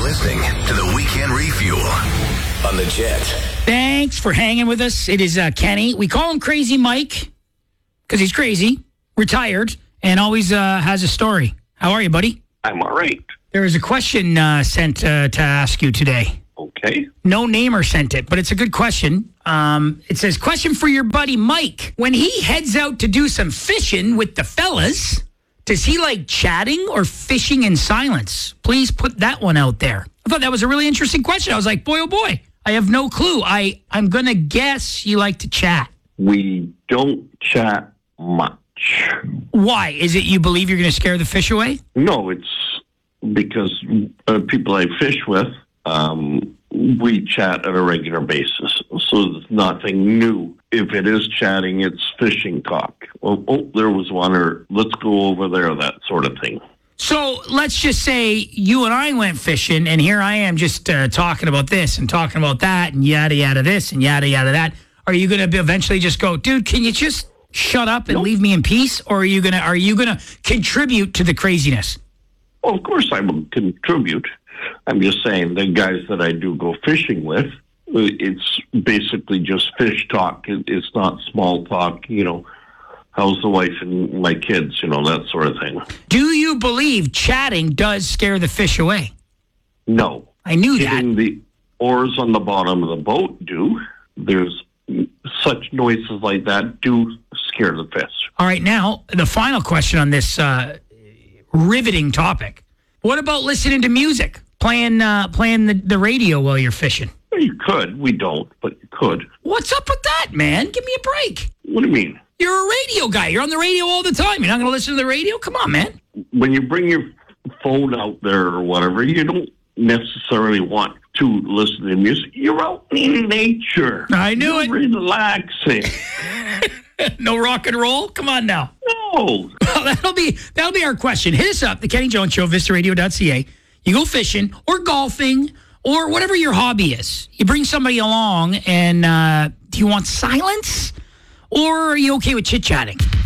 listening to the Weekend Refuel on the Jet. Thanks for hanging with us. It is Kenny. We call him Crazy Mike because he's crazy, retired, and always has a story. How are you, buddy? I'm all right. There was a question sent to ask you today. Okay. No namer sent it, but it's a good question. It says, question for your buddy Mike. When he heads out to do some fishing with the fellas, does he like chatting or fishing in silence? Please put that one out there. I thought that was a really interesting question. I was like, boy, oh boy, I have no clue. I'm going to guess you like to chat. We don't chat much. Why? Is it you believe you're going to scare the fish away? No, it's because people I fish with, we chat on a regular basis. So there's nothing new. If it is chatting, it's fishing talk. Well, there was one, or let's go over there, that sort of thing. So let's just say you and I went fishing, and here I am just talking about this and talking about that and yada, yada this and yada, yada that. Are you going to eventually just go, dude, can you just shut up and leave me in peace? Or are you gonna contribute to the craziness? Well, of course I will contribute. I'm just saying the guys that I do go fishing with, it's basically just fish talk. It's not small talk, how's the wife and my kids, that sort of thing. Do you believe chatting does scare the fish away? No. I knew Hitting that. the oars on the bottom of the boat do. There's such noises like that do scare the fish. All right, now, the final question on this riveting topic. What about listening to music? Playing the radio while you're fishing? Well, you could. We don't, but you could. What's up with that, man? Give me a break. What do you mean? You're a radio guy. You're on the radio all the time. You're not going to listen to the radio? Come on, man. When you bring your phone out there or whatever, you don't necessarily want to listen to music. You're out in nature. I knew it. Relaxing. No rock and roll? Come on now. No. Well, that'll be our question. Hit us up, the Kenny Jones Show, vistaradio.ca. You go fishing or golfing or whatever your hobby is. You bring somebody along, and do you want silence or are you okay with chit-chatting?